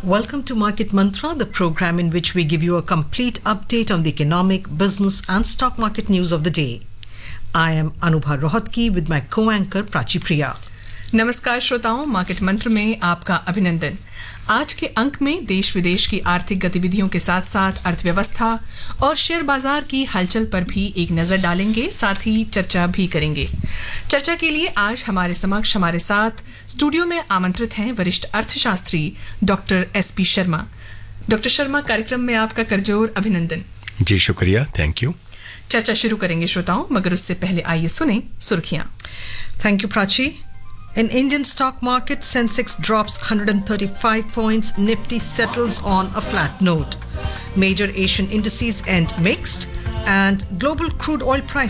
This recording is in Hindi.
Welcome to Market Mantra, the program in which we give you a complete update on the economic, business and stock market news of the day. I am Anubha Rohatgi with my co-anchor Prachi Priya. नमस्कार श्रोताओं, मार्केट मंत्र में आपका अभिनंदन। आज के अंक में देश विदेश की आर्थिक गतिविधियों के साथ साथ अर्थव्यवस्था और शेयर बाजार की हलचल पर भी एक नजर डालेंगे, साथ ही चर्चा भी करेंगे। चर्चा के लिए आज हमारे साथ स्टूडियो में आमंत्रित हैं वरिष्ठ अर्थशास्त्री doctor SP Sharma. Doctor Sharma, कार्यक्रम में आपका करजोर अभिनंदन। जी शुक्रिया, थैंक यू। चर्चा शुरू करेंगे श्रोताओं, मगर उससे पहले आइए सुने सुर्खियां। Thank you, Prachi. In Indian stock market, Sensex drops 135 points, Nifty settles on a flat note. Major Asian indices end mixed, and global crude oil prices